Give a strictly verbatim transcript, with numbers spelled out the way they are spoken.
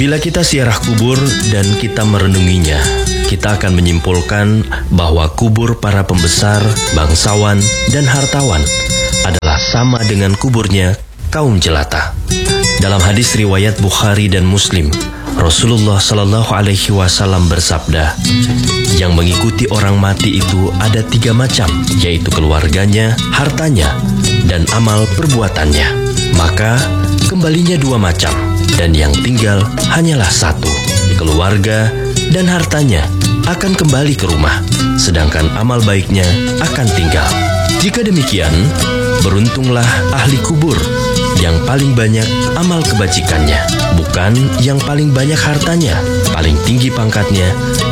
Bila kita ziarah kubur dan kita merenunginya, kita akan menyimpulkan bahwa kubur para pembesar, bangsawan, dan hartawan adalah sama dengan kuburnya kaum jelata. Dalam hadis riwayat Bukhari dan Muslim, Rasulullah Shallallahu Alaihi Wasallam bersabda, yang mengikuti orang mati itu ada tiga macam, yaitu keluarganya, hartanya, dan amal perbuatannya. Maka kembalinya dua macam, dan yang tinggal hanyalah satu. Keluarga dan hartanya akan kembali ke rumah, sedangkan amal baiknya akan tinggal. Jika demikian, beruntunglah ahli kubur yang paling banyak amal kebajikannya, bukan yang paling banyak hartanya, paling tinggi pangkatnya,